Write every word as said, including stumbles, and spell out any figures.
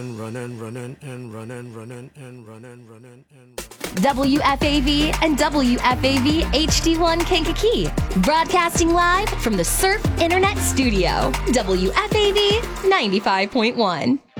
running, running, and running, running, and running, running, and W F A V and W F A V H D one Kankakee, broadcasting live from the Surf Internet Studio. W F A V ninety-five point one.